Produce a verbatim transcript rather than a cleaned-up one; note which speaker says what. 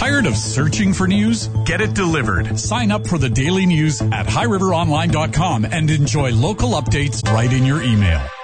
Speaker 1: Tired of searching for news? Get it delivered. Sign up for the daily news at high river online dot com and enjoy local updates right in your email.